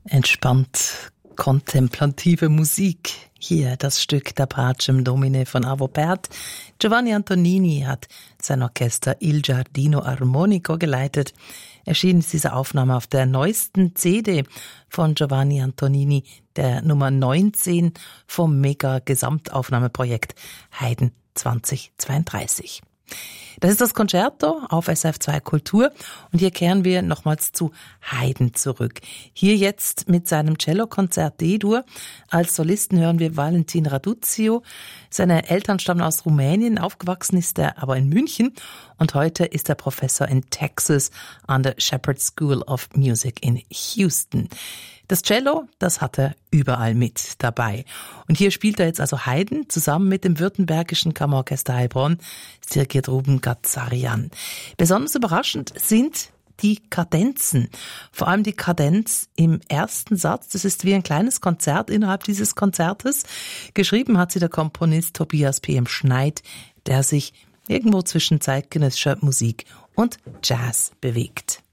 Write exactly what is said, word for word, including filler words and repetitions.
Entspannt kontemplative Musik. Hier das Stück Da Pacem Domine von Arvo Pärt. Giovanni Antonini hat sein Orchester Il Giardino Armonico geleitet. Erschienen ist diese Aufnahme auf der neuesten C D von Giovanni Antonini, der Nummer neunzehn vom Mega-Gesamtaufnahmeprojekt Haydn zwanzig zweiunddreißig. Das ist das Concerto auf S R F zwei Kultur und hier kehren wir nochmals zu Haydn zurück. Hier jetzt mit seinem Cellokonzert D-Dur. Als Solisten hören wir Valentin Raduzio. Seine Eltern stammen aus Rumänien, aufgewachsen ist er aber in München und heute ist er Professor in Texas an der Shepherd School of Music in Houston. Das Cello, das hat er überall mit dabei. Und hier spielt er jetzt also Haydn zusammen mit dem Württembergischen Kammerorchester Heilbronn, dirigiert Ruben Gazarian. Besonders überraschend sind die Kadenzen. Vor allem die Kadenz im ersten Satz. Das ist wie ein kleines Konzert innerhalb dieses Konzertes. Geschrieben hat sie der Komponist Tobias P M Schneid, der sich irgendwo zwischen zeitgenössischer Musik und Jazz bewegt.